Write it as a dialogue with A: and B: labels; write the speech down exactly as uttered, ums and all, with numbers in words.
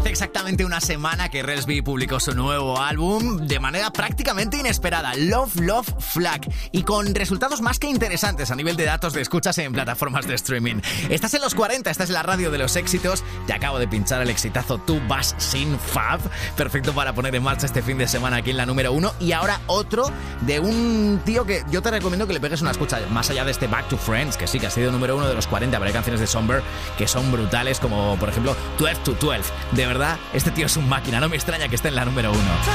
A: Hace exactamente una semana que Relsby publicó su nuevo álbum de manera prácticamente inesperada, Love Love Flag, y con resultados más que interesantes a nivel de datos de escuchas en plataformas de streaming. Estás en los cuarenta, estás en la radio de los éxitos. Te acabo de pinchar el exitazo Tú vas sin Fab, perfecto para poner en marcha este fin de semana aquí en la número uno. Y ahora otro de un tío que yo te recomiendo que le pegues una escucha, más allá de este Back to Friends, que sí que ha sido número uno de los cuarenta, pero hay canciones de Somber que son brutales, como por ejemplo twelve to twelve. De verdad, este tío es un máquina, no me extraña que esté en la número uno.